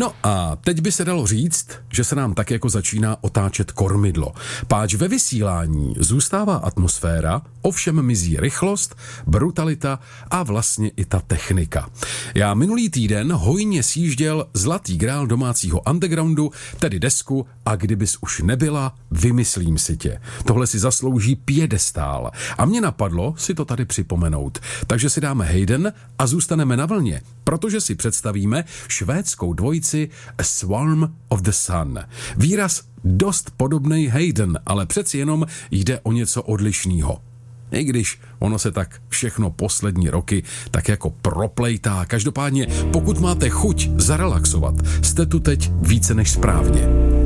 No a teď by se dalo říct, že se nám tak jako začíná otáčet kormidlo. Páč ve vysílání zůstává atmosféra, ovšem mizí rychlost, brutalita a vlastně i ta technika. Já minulý týden hojně sjížděl zlatý grál domácího undergroundu, tedy desku A kdybys už nebyla, vymyslím si tě. Tohle si zaslouží piedestál. A mě napadlo si to tady připomenout. Takže si dáme Hayden a zůstaneme na vlně, protože si představíme švédskou dvojici A Swarm of the Sun. Výraz dost podobnej Hayden, ale přeci jenom jde o něco odlišnýho. I když ono se tak všechno poslední roky tak jako proplejtá. Každopádně, pokud máte chuť zarelaxovat, jste tu teď více než správně.